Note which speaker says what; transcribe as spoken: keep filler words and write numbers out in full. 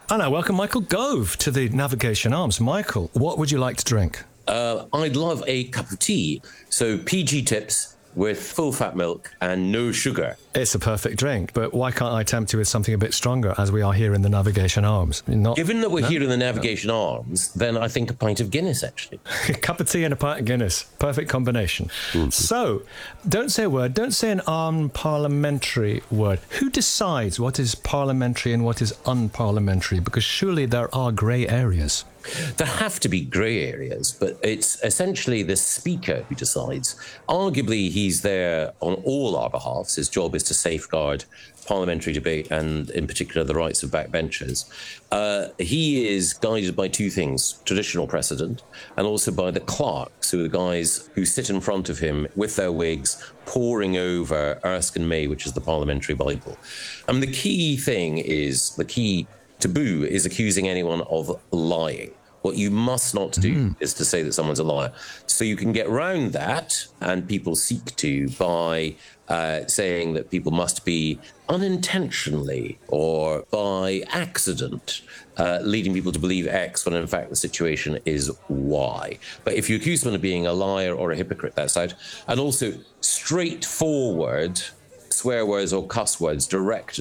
Speaker 1: And I welcome Michael Gove to the Navigation Arms. Michael, what would you like to drink?
Speaker 2: Uh, I'd love a cup of tea. So P G tips with full fat milk and no sugar.
Speaker 1: It's a perfect drink, but why can't I tempt you with something a bit stronger as we are here in the Navigation Arms? Not,
Speaker 2: Given that we're
Speaker 1: no?
Speaker 2: here in the Navigation no. Arms, then I think a pint of Guinness, actually.
Speaker 1: A cup of tea and a pint of Guinness. Perfect combination. Mm-hmm. So, don't say a word, don't say an unparliamentary word. Who decides what is parliamentary and what is unparliamentary? Because surely there are grey areas.
Speaker 2: There have to be grey areas, but it's essentially the Speaker who decides. Arguably, he's there on all our behalves. His job is to safeguard parliamentary debate and, in particular, the rights of backbenchers. Uh, he is guided by two things, traditional precedent and also by the clerks, who are the guys who sit in front of him with their wigs, poring over Erskine May, which is the parliamentary Bible. And the key thing is, the key taboo is accusing anyone of lying. What you must not do mm. is to say that someone's a liar. So you can get around that, and people seek to, by uh, saying that people must be unintentionally or by accident uh, leading people to believe X when in fact the situation is Y. But if you accuse someone of being a liar or a hypocrite, that's out. And also straightforward swear words or cuss words directed